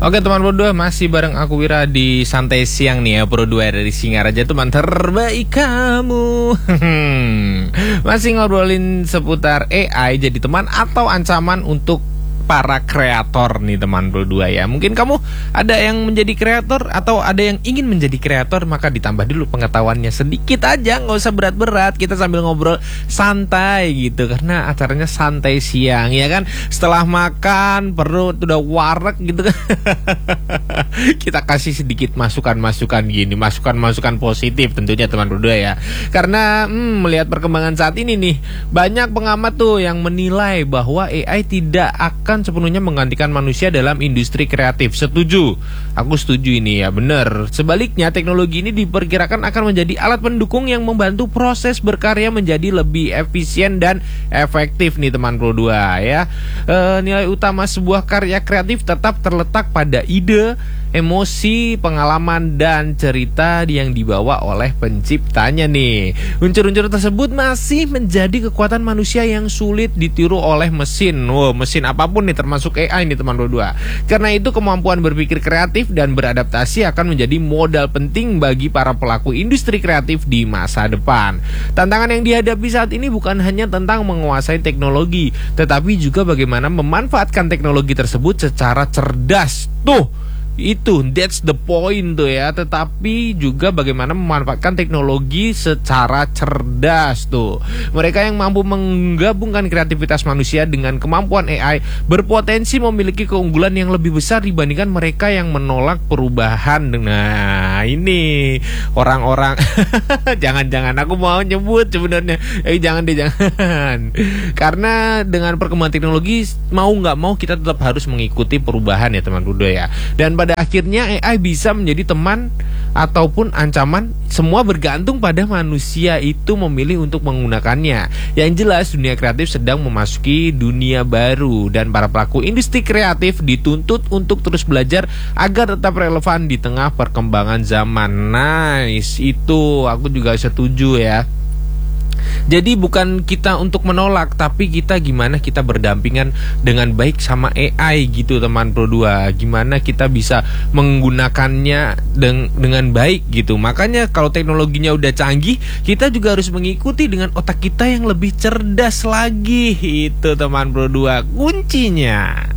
Oke teman Pro 2, masih bareng aku Wira di Santai Siang nih ya Pro 2 dari Singaraja, teman terbaik kamu. Masih ngobrolin seputar AI jadi teman atau ancaman untuk para kreator nih teman Pro 2 ya. Mungkin kamu ada yang menjadi kreator atau ada yang ingin menjadi kreator, maka ditambah dulu pengetahuannya sedikit aja, nggak usah berat-berat. Kita sambil ngobrol santai gitu, karena acaranya Santai Siang ya kan. Setelah makan perut udah warak gitu kan. Kita kasih sedikit masukan-masukan gini, masukan-masukan positif tentunya teman Pro 2 ya. Karena melihat perkembangan saat ini nih, banyak pengamat tuh yang menilai bahwa AI tidak akan sepenuhnya menggantikan manusia dalam industri kreatif. Setuju, aku setuju ini ya, bener. Sebaliknya teknologi ini diperkirakan akan menjadi alat pendukung yang membantu proses berkarya menjadi lebih efisien dan efektif nih teman Pro 2 ya. Nilai utama sebuah karya kreatif tetap terletak pada ide, emosi, pengalaman, dan cerita yang dibawa oleh penciptanya nih. Unsur-unsur tersebut masih menjadi kekuatan manusia yang sulit ditiru oleh mesin. Mesin apapun nih, termasuk AI nih teman Pro 2. Karena itu kemampuan berpikir kreatif dan beradaptasi akan menjadi modal penting bagi para pelaku industri kreatif di masa depan. Tantangan yang dihadapi saat ini bukan hanya tentang menguasai teknologi, tetapi juga bagaimana memanfaatkan teknologi tersebut secara cerdas. That's the point tuh ya. Tetapi juga bagaimana memanfaatkan teknologi secara cerdas tuh. Mereka yang mampu menggabungkan kreativitas manusia dengan kemampuan AI berpotensi memiliki keunggulan yang lebih besar dibandingkan mereka yang menolak perubahan. Nah ini orang-orang jangan aku mau nyebut sebenarnya, jangan karena dengan perkembangan teknologi mau nggak mau kita tetap harus mengikuti perubahan ya teman Pro 2 ya. Dan pada akhirnya AI bisa menjadi teman ataupun ancaman, semua bergantung pada manusia itu memilih untuk menggunakannya. Yang jelas dunia kreatif sedang memasuki dunia baru dan para pelaku industri kreatif dituntut untuk terus belajar agar tetap relevan di tengah perkembangan zaman. Nice, itu aku juga setuju ya. Jadi bukan kita untuk menolak, tapi kita gimana kita berdampingan dengan baik sama AI gitu teman Pro 2. Gimana kita bisa menggunakannya dengan baik gitu. Makanya kalau teknologinya udah canggih, kita juga harus mengikuti dengan otak kita yang lebih cerdas lagi. Itu teman Pro 2 kuncinya.